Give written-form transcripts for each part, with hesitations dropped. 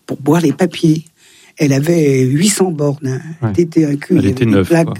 pour boire les papiers. Elle avait 800 bornes. Ouais. TT1Q, Elle était neuve, plaques.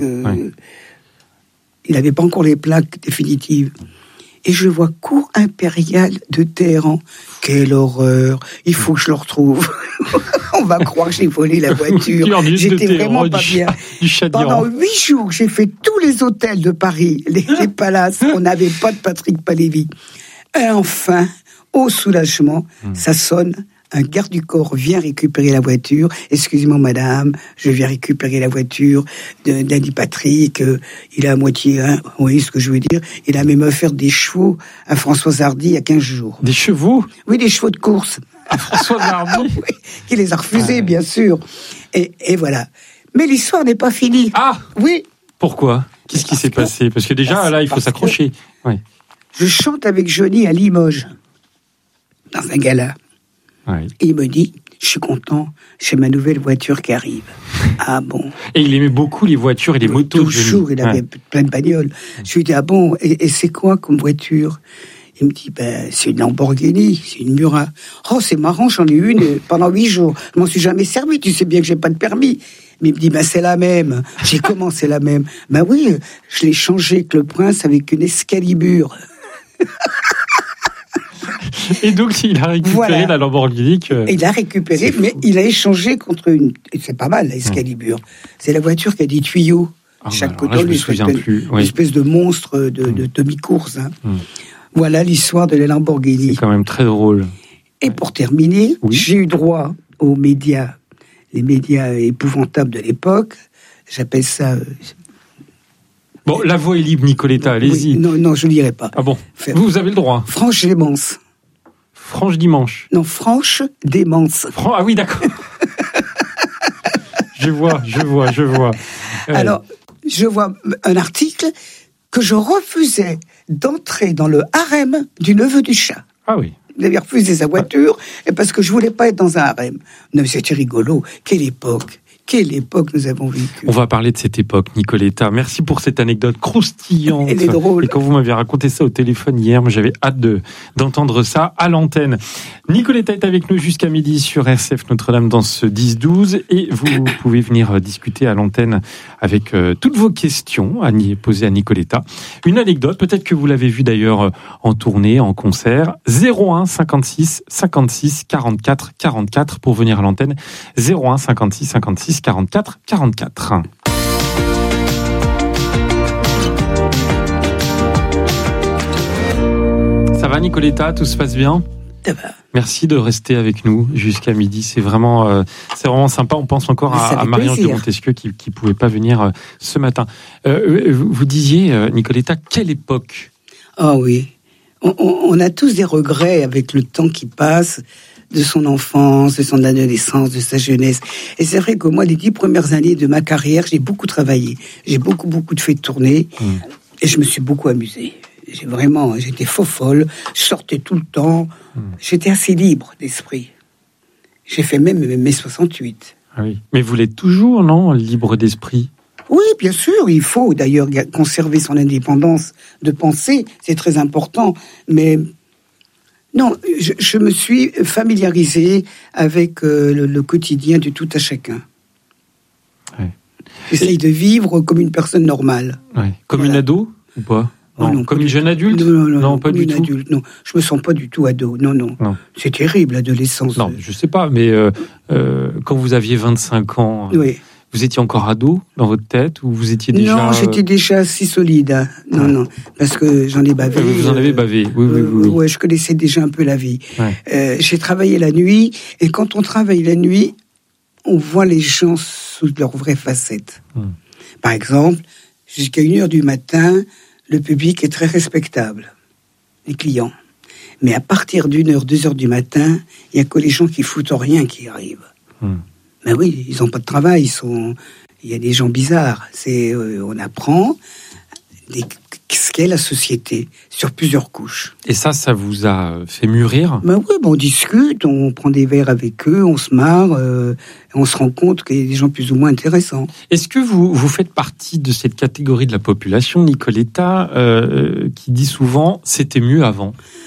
Il n'avait pas encore les plaques définitives. Et je vois cours impérial de Téhéran. Quelle horreur! Il faut que je le retrouve. On va croire que j'ai volé la voiture. J'étais vraiment pas bien. Pendant 8 jours, j'ai fait tous les hôtels de Paris, les palaces. On n'avait pas de Patrick Palévy. Et enfin, au soulagement, ça sonne. Un garde du corps vient récupérer la voiture. Excusez-moi, madame, je viens récupérer la voiture d'Annie Patrick. Il a à moitié, vous voyez ce que je veux dire. Il a même offert des chevaux à Françoise Hardy il y a 15 jours. Des chevaux? Oui, des chevaux de course. À Françoise Hardy? Oui, qui les a refusés, bien sûr. Et voilà. Mais l'histoire n'est pas finie. Ah! Oui. Pourquoi? Qu'est-ce qui s'est passé? Parce que déjà, là, il faut s'accrocher. Oui. Je chante avec Johnny à Limoges, dans un gala. Oui. Et il me dit, je suis content, j'ai ma nouvelle voiture qui arrive. Ah bon? Et il aimait beaucoup les voitures et les motos. Toujours, il avait plein de bagnoles. Je lui ai dit, ah bon, et c'est quoi comme voiture? Il me dit, c'est une Lamborghini, c'est une Murat. Oh, c'est marrant, j'en ai une pendant 8 jours. Je m'en suis jamais servi, tu sais bien que j'ai pas de permis. Mais il me dit, c'est la même. J'ai commencé la même. Oui, je l'ai changé avec le prince avec une Excalibur. Et donc, il a récupéré la Lamborghini. Il a récupéré, mais il a échangé contre une... C'est pas mal, la Excalibur. C'est la voiture qui a des tuyaux. Chaque côté, je me souviens plus. Une espèce de monstre de demi-course. Voilà l'histoire de la Lamborghini. C'est quand même très drôle. Et pour terminer, j'ai eu droit aux médias, les médias épouvantables de l'époque. J'appelle ça... Bon, la voix est libre, Nicoletta, allez-y. Oui, non, je ne dirai pas. Ah bon? Vous avez le droit. Franche démence. Franche dimanche. Non, franche démence. Ah oui, d'accord. Je vois. Alors, je vois un article que je refusais d'entrer dans le harem du neveu du chat. Ah oui. Il avait refusé sa voiture et parce que je voulais pas être dans un harem. Non, mais c'était rigolo. Quelle époque nous avons vécu. On va parler de cette époque, Nicoletta. Merci pour cette anecdote croustillante. Elle est drôle. Et quand vous m'aviez raconté ça au téléphone hier, moi j'avais hâte d'entendre ça à l'antenne. Nicoletta est avec nous jusqu'à midi sur RCF Notre-Dame dans ce 10-12 et vous pouvez venir discuter à l'antenne avec toutes vos questions posées à Nicoletta. Une anecdote, peut-être que vous l'avez vu d'ailleurs en tournée, en concert. 01 56 56 44 44 pour venir à l'antenne. 01 56 56 44 44. Ça va, Nicoletta? Tout se passe bien? Ça va. Merci de rester avec nous jusqu'à midi. C'est vraiment sympa. On pense encore à Marie-Ange de Montesquieu qui pouvait pas venir ce matin. Vous disiez, Nicoletta, quelle époque? Ah oui. On a tous des regrets avec le temps qui passe, de son enfance, de son adolescence, de sa jeunesse. Et c'est vrai que moi, les 10 premières années de ma carrière, j'ai beaucoup travaillé. J'ai beaucoup fait de tournées. Et je me suis beaucoup amusée. J'étais folle. Je sortais tout le temps. J'étais assez libre d'esprit. J'ai fait même mai 68. Ah oui. Mais vous l'êtes toujours, non, libre d'esprit? Oui, bien sûr. Il faut d'ailleurs conserver son indépendance de pensée. C'est très important. Mais non, je me suis familiarisé avec le quotidien du tout à chacun. Ouais. J'essaye de vivre comme une personne normale. Ouais. Comme une ado ou pas? Non, comme une jeune adulte? Non, pas du tout. Adulte, non, je me sens pas du tout ado. Non. C'est terrible, l'adolescence. Non, je sais pas, mais quand vous aviez 25 ans, vous étiez encore ado dans votre tête ou vous étiez déjà... Non, j'étais déjà assez solide. Non, parce que j'en ai bavé. Vous en avez bavé, oui. Ouais, je connaissais déjà un peu la vie. Ouais. J'ai travaillé la nuit, et quand on travaille la nuit, on voit les gens sous leur vraie facette. Par exemple, jusqu'à 1h du matin, le public est très respectable, les clients. Mais à partir d'1h, 2h du matin, il n'y a que les gens qui foutent rien qui arrivent. Mais oui, ils n'ont pas de travail, il y a des gens bizarres. On apprend ce qu'est la société sur plusieurs couches. Et ça vous a fait mûrir? Oui, on discute, on prend des verres avec eux, on se marre, on se rend compte qu'il y a des gens plus ou moins intéressants. Est-ce que vous faites partie de cette catégorie de la population, Nicoletta, qui dit souvent « c'était mieux avant » ?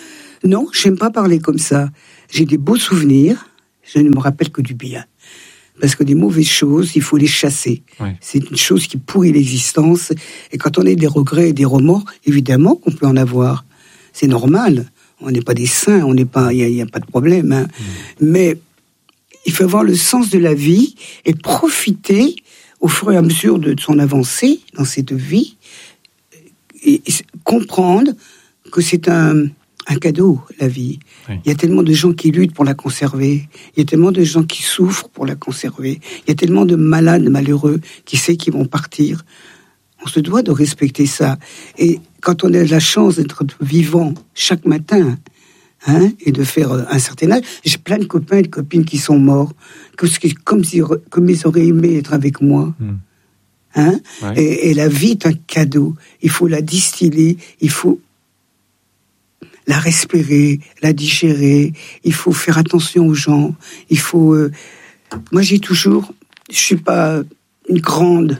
Non, j'aime pas parler comme ça. J'ai des beaux souvenirs. je ne me rappelle que du bien. Parce que des mauvaises choses, il faut les chasser. Ouais. C'est une chose qui pourrit l'existence. Et quand on a des regrets et des remords, évidemment qu'on peut en avoir. C'est normal. On n'est pas des saints, il n'y a pas de problème. Hein. Mais il faut avoir le sens de la vie et profiter au fur et à mesure de son avancée dans cette vie et comprendre que c'est un cadeau, la vie. Oui. Il y a tellement de gens qui luttent pour la conserver. Il y a tellement de gens qui souffrent pour la conserver. Il y a tellement de malades, malheureux, qui savent qu'ils vont partir. On se doit de respecter ça. Et quand on a la chance d'être vivant chaque matin, hein, et de faire un certain âge, j'ai plein de copains et de copines qui sont morts, comme ils auraient aimé être avec moi. Hein? Ouais. Et la vie est un cadeau. Il faut la distiller, il faut la respirer, la digérer, il faut faire attention aux gens, il faut... Moi, j'ai toujours... Je suis pas une grande...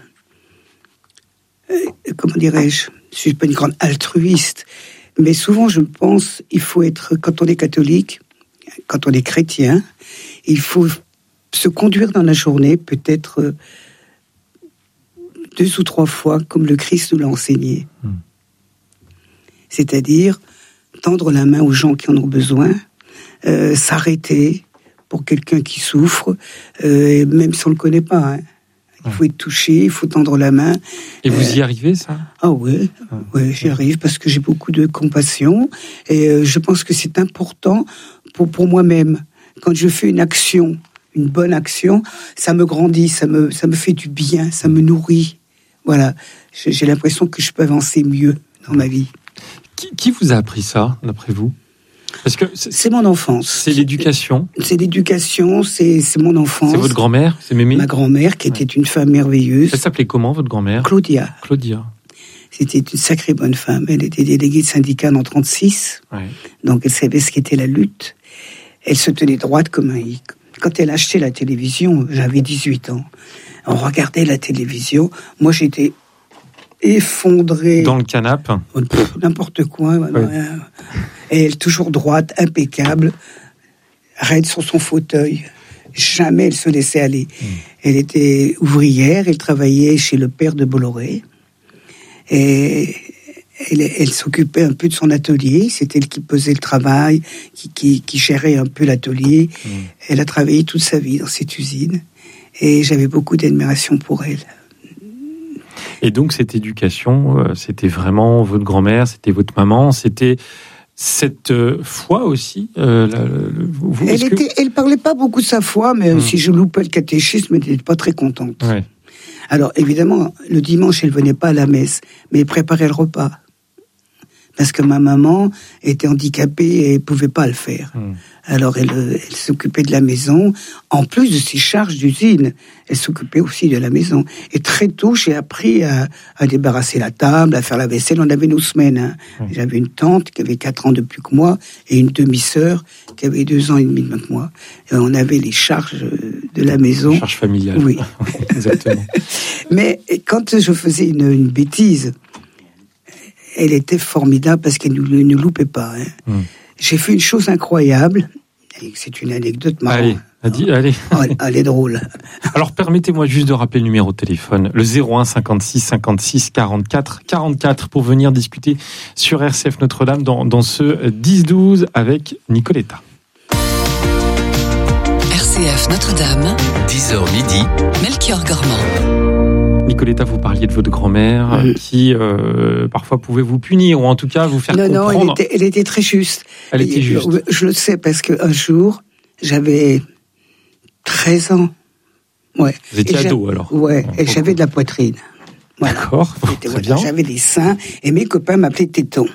comment dirais-je ? Je suis pas une grande altruiste, mais souvent, je pense, il faut être... Quand on est catholique, quand on est chrétien, il faut se conduire dans la journée, peut-être 2 ou 3 fois, comme le Christ nous l'a enseigné. C'est-à-dire... tendre la main aux gens qui en ont besoin, s'arrêter pour quelqu'un qui souffre, même si on ne le connaît pas. Hein. Il faut être touché, il faut tendre la main. Et vous y arrivez, ça ? Ah oui, ouais, j'y arrive parce que j'ai beaucoup de compassion et je pense que c'est important pour moi-même. Quand je fais une action, une bonne action, ça me grandit, ça me fait du bien, ça me nourrit. Voilà, j'ai l'impression que je peux avancer mieux dans ma vie. Qui vous a appris ça, d'après vous ? Parce que c'est mon enfance. C'est l'éducation. C'est l'éducation, c'est mon enfance. C'est votre grand-mère, c'est Mémé ? Ma grand-mère, qui était une femme merveilleuse. Elle s'appelait comment, votre grand-mère ? Claudia. C'était une sacrée bonne femme. Elle était déléguée de syndicat en 1936. Ouais. Donc elle savait ce qu'était la lutte. Elle se tenait droite comme un hic. Quand elle achetait la télévision, j'avais 18 ans. On regardait la télévision. Moi, j'étais... effondrée. Dans le canapé. N'importe quoi. Oui. Et elle, toujours droite, impeccable, raide sur son fauteuil. Jamais elle se laissait aller. Elle était ouvrière, elle travaillait chez le père de Bolloré. Et elle s'occupait un peu de son atelier. C'est elle qui pesait le travail, qui gérait un peu l'atelier. Elle a travaillé toute sa vie dans cette usine. Et j'avais beaucoup d'admiration pour elle. Et donc cette éducation, c'était vraiment votre grand-mère, c'était votre maman, c'était cette foi aussi. Elle parlait pas beaucoup de sa foi, mais si je loupais le catéchisme, elle n'était pas très contente. Ouais. Alors évidemment, le dimanche, elle venait pas à la messe, mais elle préparait le repas. Parce que ma maman était handicapée et pouvait pas le faire. Alors elle s'occupait de la maison. En plus de ses charges d'usine, elle s'occupait aussi de la maison. Et très tôt, j'ai appris à débarrasser la table, à faire la vaisselle. On avait nos semaines. Hein. J'avais une tante qui avait 4 ans de plus que moi et une demi-sœur qui avait 2 ans et demi de moins que moi. Et on avait les charges de la maison. Les charges familiales. Oui. Exactement. Mais quand je faisais une bêtise, elle était formidable parce qu'elle ne loupait pas. Hein. J'ai fait une chose incroyable. C'est une anecdote marrante. Allez. Elle est drôle. Alors, permettez-moi juste de rappeler le numéro de téléphone. Le 01 56 56 44 44 pour venir discuter sur RCF Notre-Dame dans ce 10-12 avec Nicoletta. RCF Notre-Dame. 10h midi. Melchior Gormand. Nicoletta, vous parliez de votre grand-mère qui parfois pouvait vous punir ou en tout cas vous faire comprendre. Non, elle était très juste. Elle était juste. Je le sais parce qu'un jour, j'avais 13 ans. Ouais. Vous étiez ado alors. Ouais, et j'avais de la poitrine. Voilà. D'accord, très bien. J'avais des seins et mes copains m'appelaient Téton.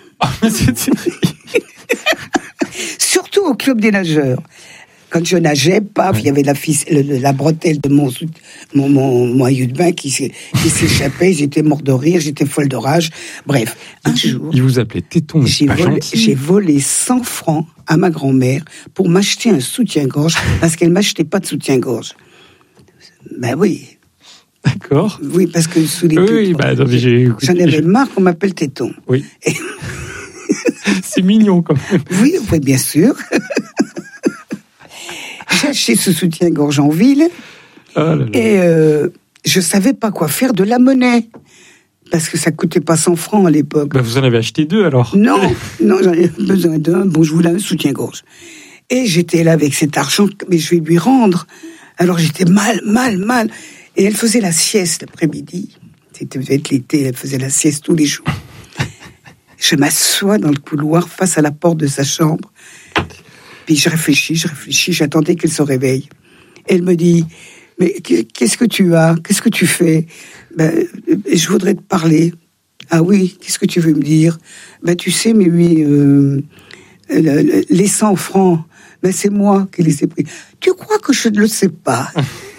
Surtout au club des nageurs. Quand je nageais, il y avait la bretelle de mon maillot de bain qui s'échappait. J'étais mort de rire, j'étais folle de rage. Bref, un jour... Il vous appelait Téton, mais c'est pas gentil. J'ai volé 100 francs à ma grand-mère pour m'acheter un soutien-gorge parce qu'elle m'achetait pas de soutien-gorge. Ben oui. D'accord. Oui, parce que sous les j'en avais marre qu'on m'appelle Téton. Oui. C'est mignon quand même. Oui, bien sûr. J'ai acheté ce soutien-gorge en ville et je savais pas quoi faire de la monnaie. Parce que ça coûtait pas 100 francs à l'époque. Vous en avez acheté 2 alors? Non, j'en ai besoin d'un. Bon, je voulais un soutien-gorge. Et j'étais là avec cet argent, mais je vais lui rendre. Alors j'étais mal. Et elle faisait la sieste l'après-midi. C'était peut-être l'été, elle faisait la sieste tous les jours. Je m'assois dans le couloir face à la porte de sa chambre. Puis je réfléchis, j'attendais qu'elle se réveille. Elle me dit, mais qu'est-ce que tu as? Qu'est-ce que tu fais? Je voudrais te parler. Ah oui, qu'est-ce que tu veux me dire? Tu sais, mais oui, les 100 francs, c'est moi qui les ai pris. Tu crois que je ne le sais pas?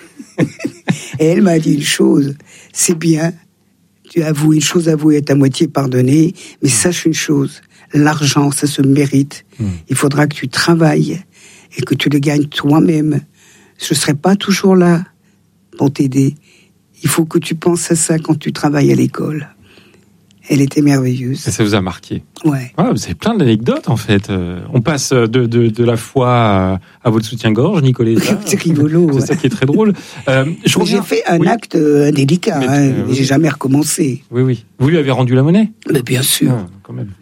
Et elle m'a dit une chose, c'est bien, tu avoues une chose, avouée est à moitié pardonnée, mais sache une chose, l'argent, ça se mérite. Il faudra que tu travailles et que tu le gagnes toi-même. Je ne serai pas toujours là pour t'aider. Il faut que tu penses à ça quand tu travailles à l'école. Elle était merveilleuse. Et ça vous a marqué? Ouais. Ah, vous avez plein d'anecdotes, en fait. On passe de la foi à votre soutien-gorge, Nicoletta. C'est rigolo. C'est ça qui est très drôle. J'ai fait un acte indélicat. Mais j'ai jamais recommencé. Oui. Vous lui avez rendu la monnaie? Mais bien sûr. Ah, quand même.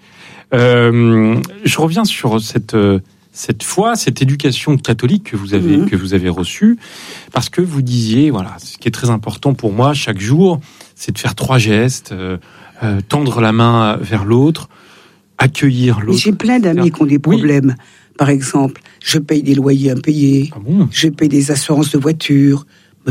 Je reviens sur cette foi, cette éducation catholique que vous avez reçue, parce que vous disiez, voilà, ce qui est très important pour moi chaque jour, c'est de faire 3 gestes, tendre la main vers l'autre, accueillir l'autre. J'ai plein d'amis qui ont des problèmes. Oui. Par exemple, je paye des loyers impayés, je paye des assurances de voiture,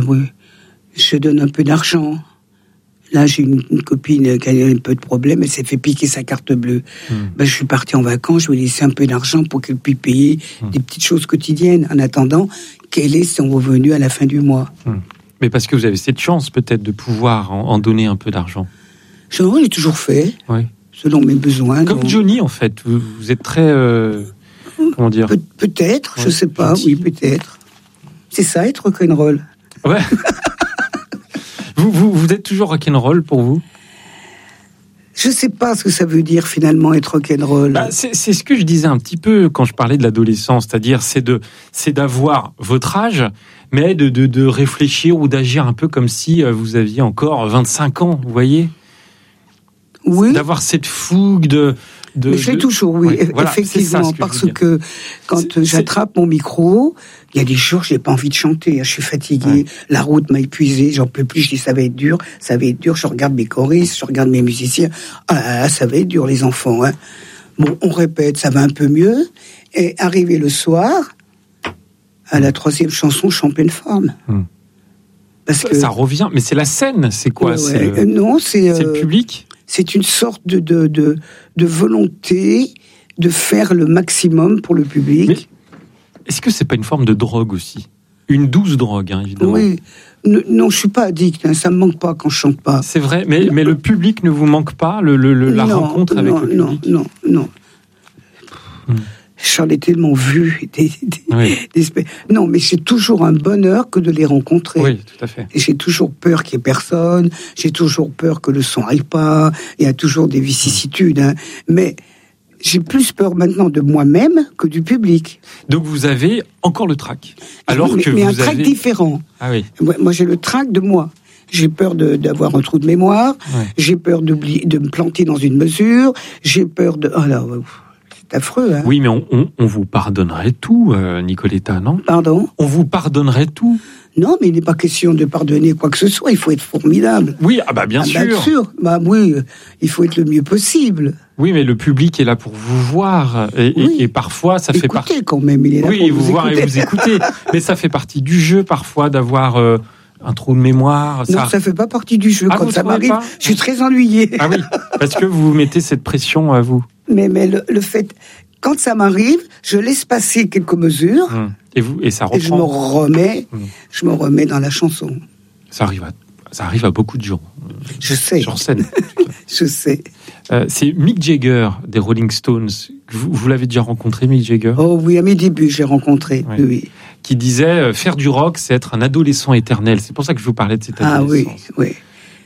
je donne un peu d'argent. Là, j'ai une copine qui a un peu de problème, elle s'est fait piquer sa carte bleue. Je suis parti en vacances, je lui ai laissé un peu d'argent pour qu'elle puisse payer des petites choses quotidiennes, en attendant qu'elle ait son revenu à la fin du mois. Mais parce que vous avez cette chance, peut-être, de pouvoir en donner un peu d'argent. J'ai toujours fait, selon mes besoins. Comme Johnny, en fait. Vous êtes très... comment dire? Peut-être, je sais pas, oui, peut-être. C'est ça, être rock'n'roll. Ouais. Vous êtes toujours rock'n'roll pour vous? Je sais pas ce que ça veut dire finalement être rock'n'roll. C'est ce que je disais un petit peu quand je parlais de l'adolescence, c'est-à-dire c'est d'avoir votre âge, mais de réfléchir ou d'agir un peu comme si vous aviez encore 25 ans, vous voyez? Oui. D'avoir cette fougue mais je l'ai toujours, oui, voilà, effectivement, parce que quand j'attrape mon micro, il y a des jours, j'ai pas envie de chanter, je suis fatigué, la route m'a épuisé, j'en peux plus, je dis ça va être dur, je regarde mes choristes, je regarde mes musiciens, ça va être dur les enfants, hein. Bon, on répète, ça va un peu mieux, et arrivé le soir, à la 3e chanson, je suis en pleine forme. Parce que ça revient, mais c'est la scène, c'est quoi? Non, c'est le public. C'est une sorte de volonté de faire le maximum pour le public. Mais est-ce que c'est pas une forme de drogue aussi? Une douce drogue, hein, évidemment. Oui. Non, je suis pas addict, hein, ça me manque pas quand je chante pas. C'est vrai, mais le public ne vous manque pas, la rencontre avec le public? Non. J'en ai tellement vu. Non, mais c'est toujours un bonheur que de les rencontrer. Oui, tout à fait. Et j'ai toujours peur qu'il n'y ait personne, j'ai toujours peur que le son aille pas, il y a toujours des vicissitudes. Hein. Mais j'ai plus peur maintenant de moi-même que du public. Donc vous avez encore le trac. Mais un trac différent. Ah oui. Moi, j'ai le trac de moi. J'ai peur d'avoir un trou de mémoire, j'ai peur de me planter dans une mesure, j'ai peur de... C'est affreux, hein. Oui, mais on vous pardonnerait tout, Nicoletta, non? Pardon? On vous pardonnerait tout? Non, mais il n'est pas question de pardonner quoi que ce soit, il faut être formidable. Oui, bien sûr. Bien sûr, oui, il faut être le mieux possible. Oui, mais le public est là pour vous voir, et parfois ça fait partie... quand même, il est là pour vous voir et vous écouter, mais ça fait partie du jeu, parfois, d'avoir... un trou de mémoire, ça... Non, ça fait pas partie du jeu. Quand ça m'arrive, je suis très ennuyée. Ah oui, parce que vous mettez cette pression à vous. Mais le fait, quand ça m'arrive, je laisse passer quelques mesures. Et ça reprend. Et je me remets dans la chanson. Ça arrive à beaucoup de gens. Je sais. Sur scène. Je sais. C'est Mick Jagger des Rolling Stones. Vous l'avez déjà rencontré, Mick Jagger? Oh oui, à mes débuts, je l'ai rencontré. Oui. Qui disait faire du rock, c'est être un adolescent éternel. C'est pour ça que je vous parlais de cette adolescence. Ah oui.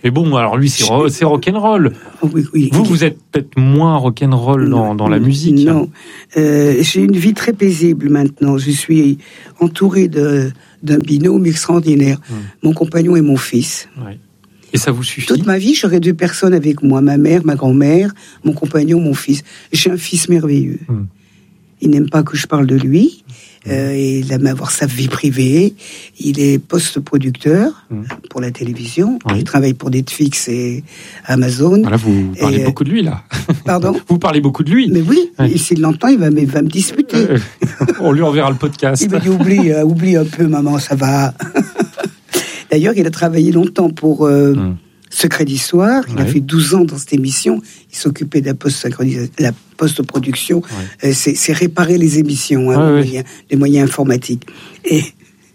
Mais bon, alors lui, c'est rock'n'roll. Oui. Vous êtes peut-être moins rock'n'roll dans la musique. Non, j'ai une vie très paisible maintenant. Je suis entouré d'un binôme extraordinaire. Mon compagnon et mon fils. Ouais. Et ça vous suffit? Toute ma vie, j'aurais 2 personnes avec moi. Ma mère, ma grand-mère, mon compagnon, mon fils. J'ai un fils merveilleux. Il n'aime pas que je parle de lui. Il aime avoir sa vie privée. Il est post-producteur pour la télévision. Oui. Il travaille pour Netflix et Amazon. Voilà, vous parlez beaucoup de lui, là. Pardon? Vous parlez beaucoup de lui. Mais oui, et s'il l'entend, il va me disputer. On lui enverra le podcast. Il me dit, oublie un peu, maman, ça va. D'ailleurs, il a travaillé longtemps pour Secret d'Histoire. Il a fait 12 ans dans cette émission. Il s'occupait de la post-production. C'est réparer les émissions, les moyens informatiques. Et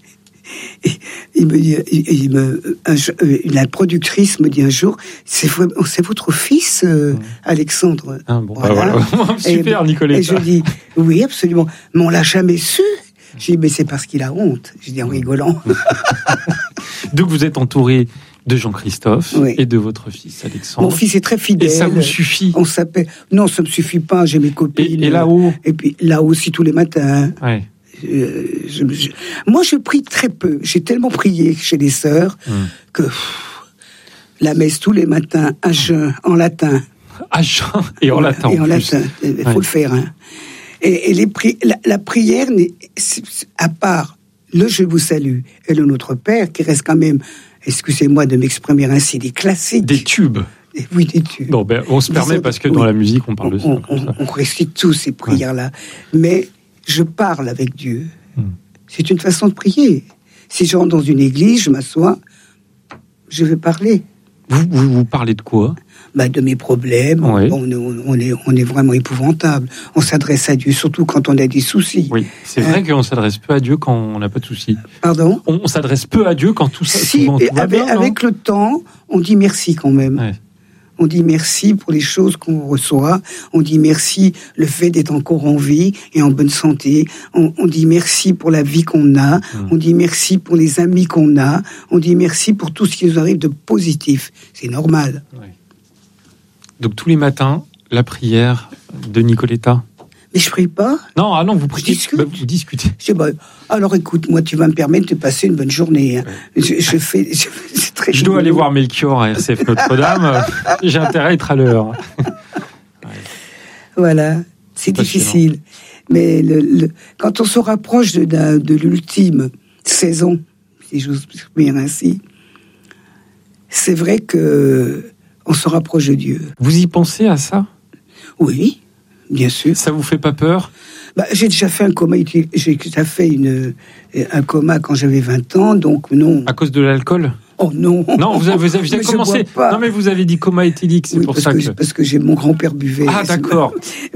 il me dit, la productrice me dit un jour, c'est votre fils, Alexandre. Ah bon, voilà. Super, Nicoletta. Et je dis, oui, absolument. Mais on l'a jamais su. Je dis, mais c'est parce qu'il a honte. Je dis en rigolant. Donc vous êtes entouré de Jean-Christophe et de votre fils Alexandre. Mon fils est très fidèle. Et ça vous suffit? On s'appelle. Non, ça me suffit pas. J'ai mes copines. Et là-haut? Et puis là-haut aussi tous les matins. Ouais. Moi, je prie très peu. J'ai tellement prié chez les sœurs que la messe tous les matins, à jeun, en latin. À jeun et en latin. Et en latin. Il faut le faire. Hein. Et la prière, à part le Je vous salue et le Notre Père, qui reste quand même, excusez-moi de m'exprimer ainsi, des classiques. Des tubes. Oui, des tubes. Bon, on se permet parce que dans la musique, on parle de ça. On récite tous ces prières-là. Mais je parle avec Dieu. C'est une façon de prier. Si je rentre dans une église, je m'assois, je vais parler. Vous parlez de quoi? De mes problèmes. Oui. On est vraiment épouvantable. On s'adresse à Dieu, surtout quand on a des soucis. Oui, c'est vrai qu'on s'adresse peu à Dieu quand on n'a pas de soucis. Pardon? On s'adresse peu à Dieu quand tout ça. Si, souvent, tout va bien, avec le temps, on dit merci quand même. Ouais. On dit merci pour les choses qu'on reçoit. On dit merci le fait d'être encore en vie et en bonne santé. On dit merci pour la vie qu'on a. On dit merci pour les amis qu'on a. On dit merci pour tout ce qui nous arrive de positif. C'est normal. Ouais. Donc tous les matins, la prière de Nicoletta. Mais je prie pas. Non, non, vous priez. Vous discutez. Alors écoute, moi, tu vas me permettre de passer une bonne journée. Hein. C'est très. Je dois aller voir Melchior à RCF Notre-Dame. J'ai intérêt à être à l'heure. Voilà, c'est difficile. Mais quand on se rapproche de l'ultime saison, si j'ose m'exprimer ainsi, c'est vrai que on se rapproche de Dieu. Vous y pensez à ça? Oui, bien sûr. Ça vous fait pas peur? J'ai déjà fait un coma. J'ai déjà fait un coma quand j'avais 20 ans, donc non. À cause de l'alcool? Oh non. Non, vous avez commencé. Non, mais vous avez dit coma éthylique, c'est pour ça que. Parce que mon grand-père buvait. Ah, d'accord.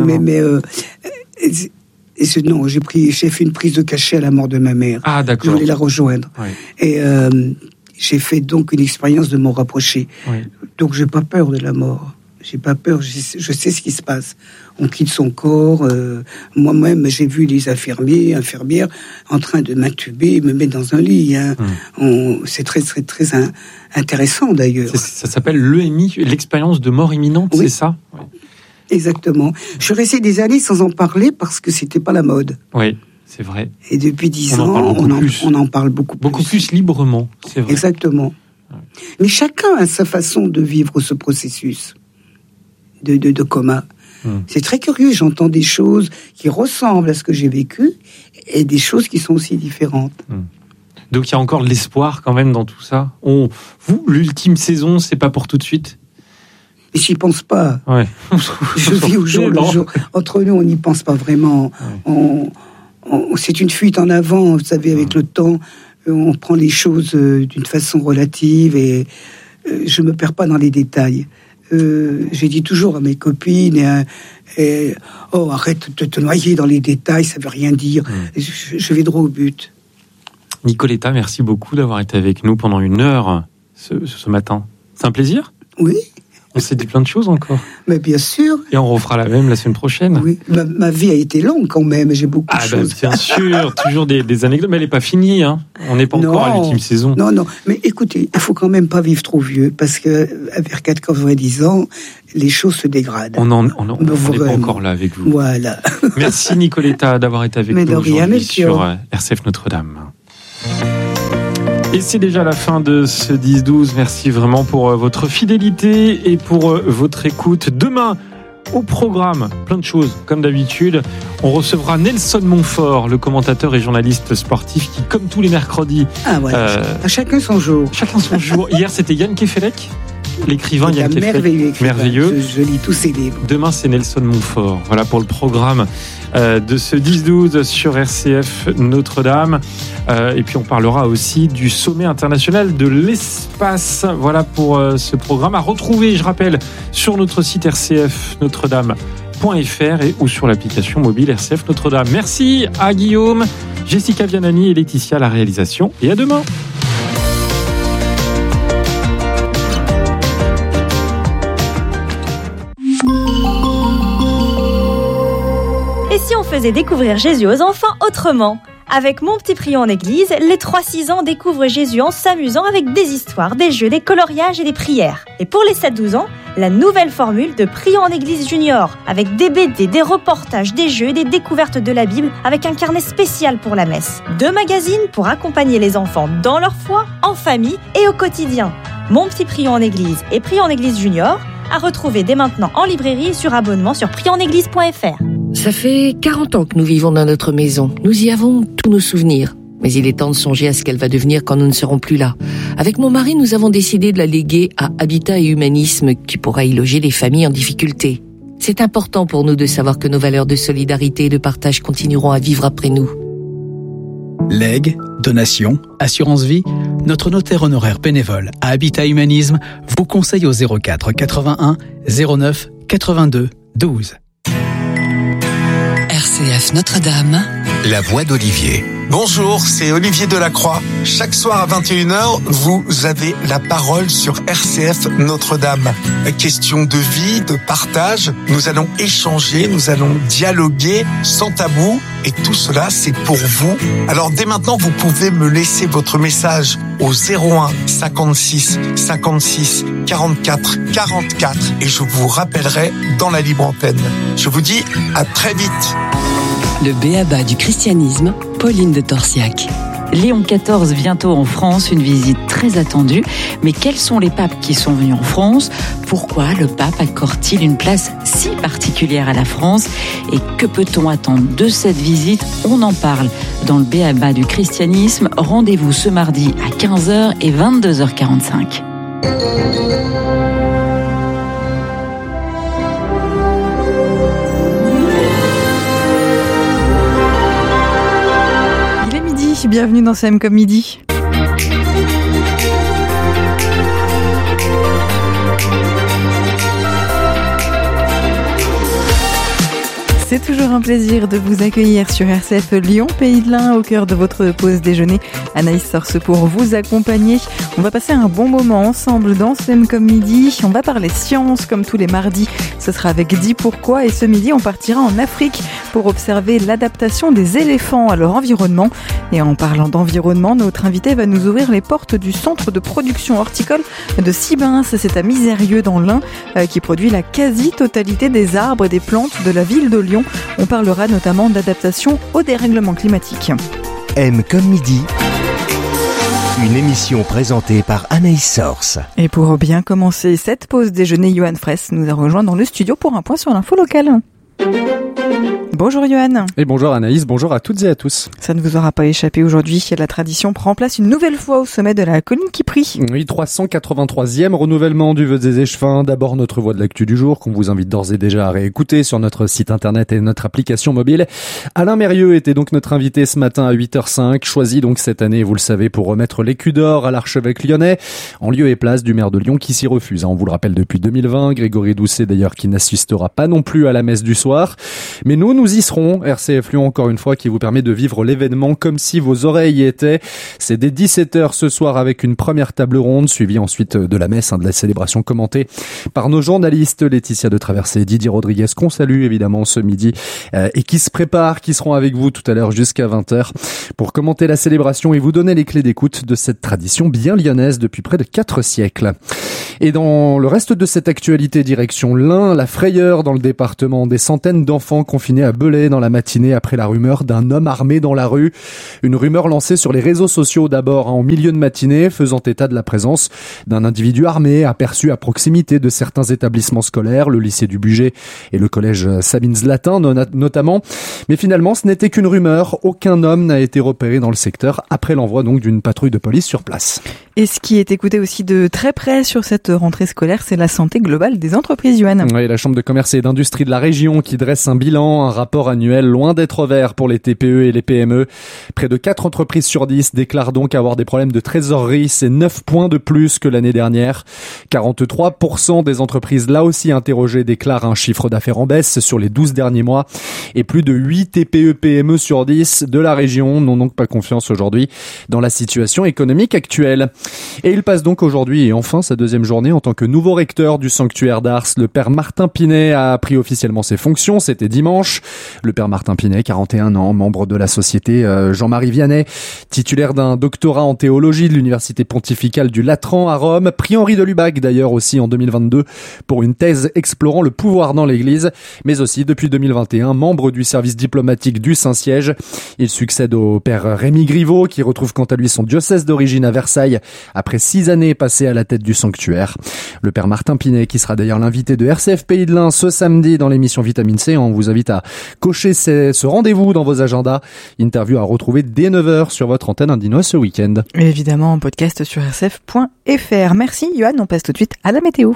Non, j'ai fait une prise de cachet à la mort de ma mère. Ah, d'accord. Je voulais la rejoindre. Ouais. Et j'ai fait donc une expérience de m'en rapprocher. Ouais. Donc j'ai pas peur de la mort. J'ai pas peur, je sais ce qui se passe. On quitte son corps. Moi-même, j'ai vu les infirmières en train de m'intuber, me mettre dans un lit. Hein. C'est très, très, très intéressant d'ailleurs. Ça s'appelle l'EMI, l'expérience de mort imminente, oui. C'est ça? Ouais. Exactement. Je suis resté des années sans en parler parce que c'était pas la mode. Oui, c'est vrai. Et depuis 10 ans, on en parle beaucoup plus. Beaucoup plus librement, c'est vrai. Exactement. Ouais. Mais chacun a sa façon de vivre ce processus de coma. C'est très curieux, j'entends des choses qui ressemblent à ce que j'ai vécu et des choses qui sont aussi différentes. Donc il y a encore de l'espoir quand même dans tout ça. Vous, l'ultime saison, c'est pas pour tout de suite? Mais j'y pense pas. Ouais. Je vis au jour le jour. Entre nous, on n'y pense pas vraiment. Ouais. C'est une fuite en avant, vous savez, avec le temps. On prend les choses d'une façon relative et je me perds pas dans les détails. J'ai dit toujours à mes copines arrête de te noyer dans les détails, ça veut rien dire. Je vais droit au but. Nicoletta, merci beaucoup d'avoir été avec nous pendant 1 heure ce matin. C'est un plaisir? Oui, On s'est dit plein de choses encore. Mais bien sûr. Et on refera la même la semaine prochaine. Oui, ma vie a été longue quand même, j'ai beaucoup de choses. Bien sûr, toujours des anecdotes, mais elle n'est pas finie. Hein. On n'est pas encore à l'ultime saison. Non, mais écoutez, il faut quand même pas vivre trop vieux, parce que vers 90 ans, les choses se dégradent. On n'est pas encore là avec vous. Voilà. Merci Nicoletta d'avoir été avec nous aujourd'hui sur RCF Notre-Dame. Et c'est déjà la fin de ce 10-12. Merci vraiment pour votre fidélité et pour votre écoute. Demain, au programme, plein de choses. Comme d'habitude, on recevra Nelson Montfort, le commentateur et journaliste sportif qui, comme tous les mercredis... à chacun son jour. Chacun son jour. Hier, c'était Yann Kefelec, l'écrivain Yann Kefelec. Merveilleux. Je lis tous ses livres. Demain, c'est Nelson Montfort. Voilà pour le programme de ce 10-12 sur RCF Notre-Dame. Et puis on parlera aussi du sommet international de l'espace. Voilà pour ce programme à retrouver, je rappelle, sur notre site rcfnotredame.fr ou sur l'application mobile RCF Notre-Dame. Merci à Guillaume, Jessica Vianani et Laetitia à la réalisation. Et à demain. Et si on faisait découvrir Jésus aux enfants autrement ? Avec Mon Petit Prion en Église, les 3-6 ans découvrent Jésus en s'amusant avec des histoires, des jeux, des coloriages et des prières. Et pour les 7-12 ans, la nouvelle formule de Prion en Église Junior, avec des BD, des reportages, des jeux et des découvertes de la Bible, avec un carnet spécial pour la messe. 2 magazines pour accompagner les enfants dans leur foi, en famille et au quotidien. Mon Petit Prion en Église et Prion en Église Junior, à retrouver dès maintenant en librairie et sur abonnement sur prionenéglise.fr. Ça fait 40 ans que nous vivons dans notre maison. Nous y avons tous nos souvenirs. Mais il est temps de songer à ce qu'elle va devenir quand nous ne serons plus là. Avec mon mari, nous avons décidé de la léguer à Habitat et Humanisme, qui pourra y loger les familles en difficulté. C'est important pour nous de savoir que nos valeurs de solidarité et de partage continueront à vivre après nous. Legs, donations, assurance vie, notre notaire honoraire bénévole à Habitat Humanisme vous conseille au 04 81 09 82 12. RCF Notre-Dame, la voix d'Olivier. Bonjour, c'est Olivier Delacroix. Chaque soir à 21h, vous avez la parole sur RCF Notre-Dame. Question de vie, de partage. Nous allons échanger, nous allons dialoguer sans tabou. Et tout cela, c'est pour vous. Alors dès maintenant, vous pouvez me laisser votre message au 01 56 56 44 44 et je vous rappellerai dans la libre antenne. Je vous dis à très vite. Le b.a.-ba du christianisme, Pauline de Torsiac. Léon XIV bientôt en France, une visite très attendue. Mais quels sont les papes qui sont venus en France ? Pourquoi le pape accorde-t-il une place si particulière à la France ? Et que peut-on attendre de cette visite ? On en parle dans le b.a.-ba du christianisme. Rendez-vous ce mardi à 15h et 22h45. Bienvenue dans CM comme midi. C'est toujours un plaisir de vous accueillir sur RCF Lyon, Pays de l'Ain, au cœur de votre pause déjeuner. Anaïs Sorce pour vous accompagner. On va passer un bon moment ensemble dans CM comme midi. On va parler science comme tous les mardis. Ce sera avec Dis Pourquoi et ce midi on partira en Afrique pour observer l'adaptation des éléphants à leur environnement. Et en parlant d'environnement, notre invité va nous ouvrir les portes du centre de production horticole de Sibins. C'est à Misérieux dans l'Ain qui produit la quasi-totalité des arbres et des plantes de la ville de Lyon. On parlera notamment d'adaptation au dérèglement climatique. M comme midi, une émission présentée par Anaïs Sorce. Et pour bien commencer cette pause déjeuner, Johan Fraisse nous a rejoint dans le studio pour un point sur l'info locale. Bonjour Johan. Et bonjour Anaïs, bonjour à toutes et à tous. Ça ne vous aura pas échappé aujourd'hui, la tradition prend place une nouvelle fois au sommet de la colline qui prie. Oui, 383e renouvellement du vœu des échevins. D'abord notre voix de l'actu du jour qu'on vous invite d'ores et déjà à réécouter sur notre site internet et notre application mobile. Alain Mérieux était donc notre invité ce matin à 8h05, choisi donc cette année, vous le savez, pour remettre l'écu d'or à l'archevêque lyonnais, en lieu et place du maire de Lyon qui s'y refuse. On vous le rappelle depuis 2020, Grégory Doucet d'ailleurs qui n'assistera pas non plus à la messe du soir. soir. Mais nous y serons. RCF Lyon, encore une fois, qui vous permet de vivre l'événement comme si vos oreilles y étaient. C'est dès 17h ce soir avec une première table ronde, suivie ensuite de la messe, de la célébration commentée par nos journalistes Laetitia de Traversée et Didier Rodriguez, qu'on salue évidemment ce midi, et qui se préparent, qui seront avec vous tout à l'heure jusqu'à 20h pour commenter la célébration et vous donner les clés d'écoute de cette tradition bien lyonnaise depuis près de 4 siècles. Et dans le reste de cette actualité, direction l'Ain, la frayeur dans le département, des centaines d'enfants confinés à Belay dans la matinée après la rumeur d'un homme armé dans la rue. Une rumeur lancée sur les réseaux sociaux d'abord en milieu de matinée, faisant état de la présence d'un individu armé aperçu à proximité de certains établissements scolaires, le lycée du Bugey et le collège Sabine Zlatin notamment. Mais finalement, ce n'était qu'une rumeur. Aucun homme n'a été repéré dans le secteur après l'envoi donc d'une patrouille de police sur place. Et ce qui est écouté aussi de très près sur cette rentrée scolaire, c'est la santé globale des entreprises, Yoann. Oui, la Chambre de commerce et d'industrie de la région qui dresse un bilan, un rapport annuel loin d'être vert pour les TPE et les PME. Près de 4 entreprises sur 10 déclarent donc avoir des problèmes de trésorerie. C'est 9 points de plus que l'année dernière. 43% des entreprises là aussi interrogées déclarent un chiffre d'affaires en baisse sur les 12 derniers mois. Et plus de 8 TPE-PME sur 10 de la région n'ont donc pas confiance aujourd'hui dans la situation économique actuelle. Et il passe donc aujourd'hui et enfin sa deuxième journée en tant que nouveau recteur du sanctuaire d'Ars. Le père Martin Pinet a pris officiellement ses fonctions, c'était dimanche. Le père Martin Pinet, 41 ans, membre de la société Jean-Marie Vianney, titulaire d'un doctorat en théologie de l'université pontificale du Latran à Rome, prix Henri de Lubac d'ailleurs aussi en 2022 pour une thèse explorant le pouvoir dans l'Église, mais aussi depuis 2021 membre du service diplomatique du Saint-Siège. Il succède au père Rémi Griveaux qui retrouve quant à lui son diocèse d'origine à Versailles après 6 années passées à la tête du sanctuaire. Le père Martin Pinet qui sera d'ailleurs l'invité de RCF Pays de l'Ain ce samedi dans l'émission Vitamine C. On vous invite à cocher ce rendez-vous dans vos agendas. Interview à retrouver dès 9h sur votre antenne indinoise ce week-end. Et évidemment en podcast sur rcf.fr. Merci Yoann, on passe tout de suite à la météo.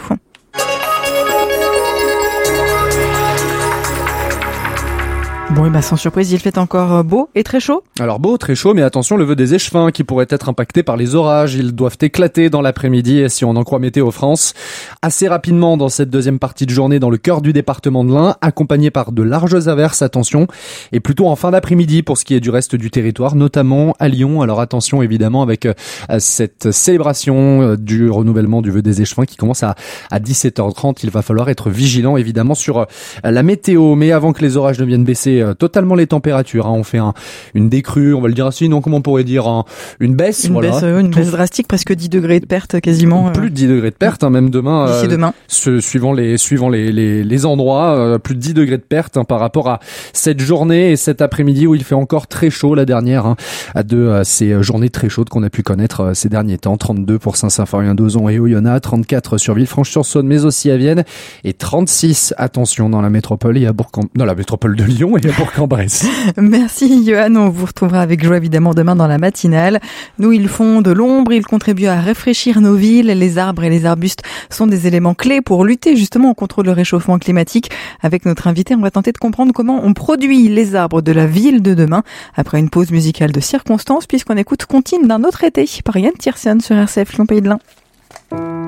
Bon, et bah sans surprise, il fait encore beau et très chaud. Alors beau, très chaud, mais attention, le vœu des échevins qui pourraient être impactés par les orages. Ils doivent éclater dans l'après-midi, et si on en croit Météo France, assez rapidement dans cette deuxième partie de journée dans le cœur du département de l'Ain, accompagné par de larges averses, attention, et plutôt en fin d'après-midi pour ce qui est du reste du territoire, notamment à Lyon. Alors attention évidemment avec cette célébration du renouvellement du vœu des échevins qui commence à 17h30. Il va falloir être vigilant évidemment sur la météo, mais avant que les orages ne viennent baisser totalement les températures, on fait une décrue, on va le dire ainsi, donc comment on pourrait dire une baisse, une baisse drastique, presque 10 degrés de perte quasiment. Plus de 10 degrés de perte, même demain. D'ici demain. Suivant les endroits, plus de 10 degrés de perte par rapport à cette journée et cet après-midi où il fait encore très chaud, la dernière de ces journées très chaudes qu'on a pu connaître ces derniers temps. 32 pour Saint-Symphorien d'Ozon et Oyonnax, 34 sur Villefranche-sur-Saône, mais aussi à Vienne, et 36, attention, dans la métropole et dans la métropole de Lyon et à Bourg-en-Bresse. Merci Yoann, on vous retrouvera avec joie évidemment demain dans la matinale. Nous, ils font de l'ombre, ils contribuent à rafraîchir nos villes. Les arbres et les arbustes sont des éléments clés pour lutter justement contre le réchauffement climatique. Avec notre invité, on va tenter de comprendre comment on produit les arbres de la ville de demain. Après une pause musicale de circonstance, puisqu'on écoute Comptine d'un autre été par Yann Tiersen sur RCF Lyon Pays de l'Ain.